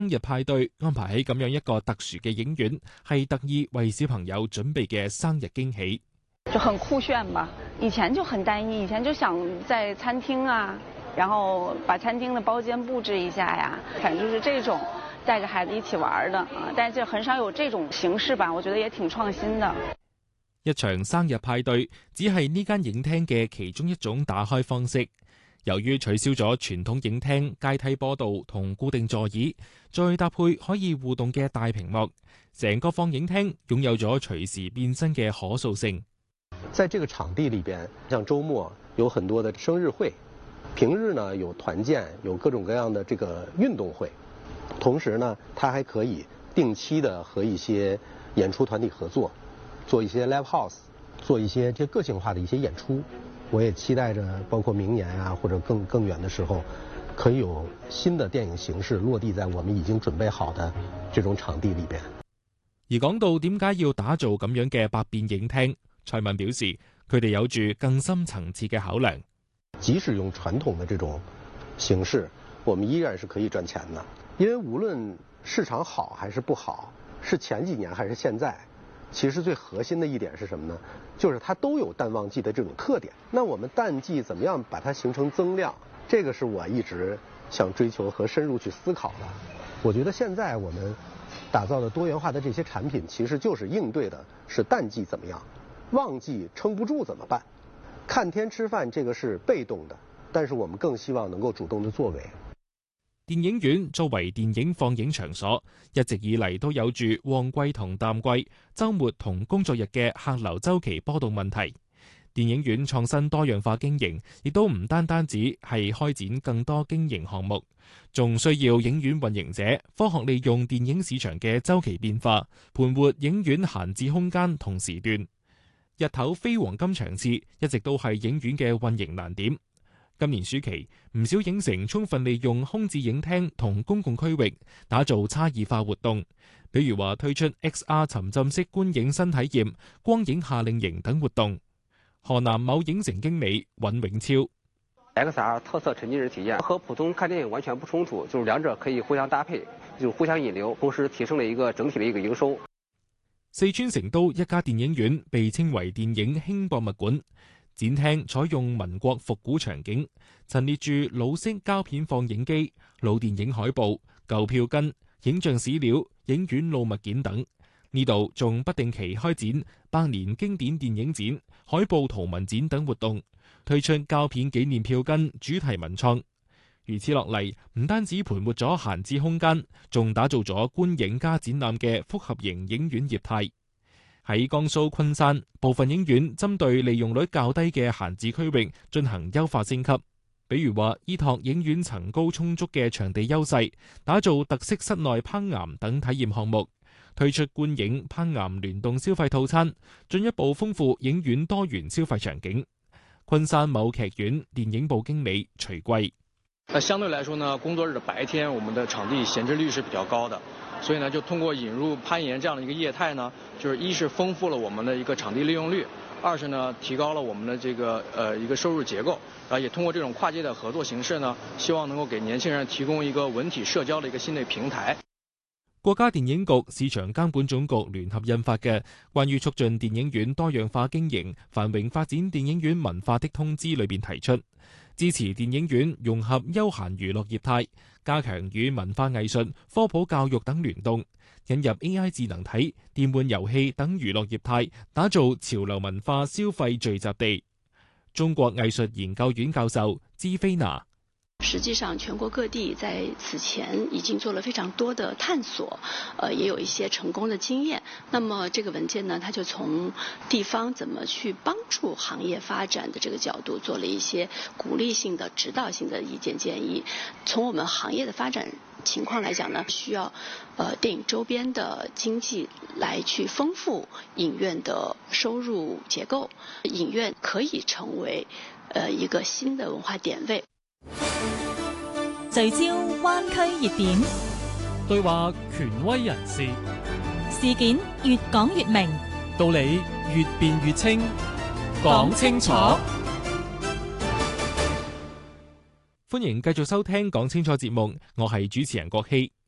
生日派對安排喺咁樣一個特殊嘅影院，係特意為小朋友準備嘅生日驚喜。 就很酷炫吧，以前就很單一，以前就想在餐廳啊，然後把餐廳的包間佈置一下呀，反正就是這種帶着孩子一起玩的啊，但是很少有這種形式吧，我覺得也挺創新的。 一場生日派對只係呢間影廳嘅其中一種打開方式。由於取消咗傳統影廳階梯坡道同固定座椅，再搭配可以互動嘅大屏幕，成個放映廳擁有咗隨時變身嘅可塑性。 在這個場地裏邊，像周末有很多的生日會，平日呢有團建，有各種各樣的這個運動會，同時呢，它還可以定期的和一些演出團體合作，做一些 live house， 做一些這個性化的一些演出。我也期待着，包括明年啊，或者更遠的時候，可以有新的電影形式落地在我們已經準備好的這種場地裏邊。 而講到點解要打造咁樣嘅百變影廳，蔡敏表示，佢哋有住更深層次嘅考量。 即使用傳統的這種形式，我們依然是可以賺錢的，因為無論市場好還是不好，是前幾年還是現在，其實最核心的一點是什麼呢？就是它都有淡旺季的這種特點。那我們淡季怎麼樣把它形成增量？這個是我一直想追求和深入去思考的。我覺得現在我們打造的多元化的這些產品，其實就是應對的是淡季怎麼樣，旺季撐不住怎麼辦？看天吃飯這個是被動的，但是我們更希望能夠主動的作為。 電影院作為電影放映場所，一直以嚟都有住旺季同淡季、週末同工作日嘅客流周期波動問題。電影院創新多樣化經營，亦都唔單止係開展更多經營項目，仲需要影院運營者科學利用電影市場嘅周期變化，盤活影院閒置空間同時段。日頭非黃金場次一直都係影院嘅運營難點。今年暑期，唔少影城充分利用空置影廳同公共區域，打造差異化活動，比如話推出 XR 沉浸式觀影新體驗、光影夏令營等活動。河南某影城經理尹永超 ：XR 特色沉浸式體驗和普通看電影完全不衝突，就是兩者可以互相搭配，就互相引流，同時提升了一個整體的一個營收。 四川成都一家電影院被稱為電影輕博物館。展廳採用民國復古場景，陳列住老式膠片放映機、老電影海報、舊票根、影像史料、影院老物件等。呢度仲不定期開展百年經典電影展、海報圖文展等活動，推出膠片紀念票根主題文創。如此落嚟，唔單止盤活咗閒置空間，仲打造咗觀影加展覽嘅複合型影院業態。喺江蘇昆山，部分影院針對利用率較低嘅閒置區域進行優化升級，比如話依託影院層高充足嘅場地優勢，打造特色室內攀岩等體驗項目，推出觀影攀岩聯動消費套餐，進一步豐富影院多元消費場景。昆山某劇院電影部經理徐貴： 相對來說呢，工作日的白天，我們的場地閒置率是比較高的。所以呢，就通過引入攀岩這樣的一個業態呢，就是一是豐富了我們的一個場地利用率，二是呢提高了我們的這個一個收入結構，也通過這種跨界的合作形式呢，希望能夠給年輕人提供一個文體社交的一個新的平台。 國家電影局市場監管總局聯合印發嘅關於促進電影院多樣化經營、繁榮發展電影院文化的通知裏邊提出，支持電影院融合休閒娛樂業態，加強與文化藝術、科普教育等聯動，引入 AI 智能體、電玩遊戲等娛樂業態，打造潮流文化消費聚集地。中國藝術研究院教授芝菲娜： 實際上，全國各地在此前已經做了非常多的探索，也有一些成功的經驗。那麼這個文件呢，它就從地方怎麼去幫助行業發展的這個角度，做了一些鼓勵性的、指導性的意見建議。從我們行業的發展情況來講呢，需要電影周邊的經濟來去豐富影院的收入結構，影院可以成為一個新的文化點位。 聚焦灣區熱點， 對話權威人士， 事件越講越明， 道理越辯越清， 講清楚。 歡迎繼續收聽講清楚節目，我係主持人郭希。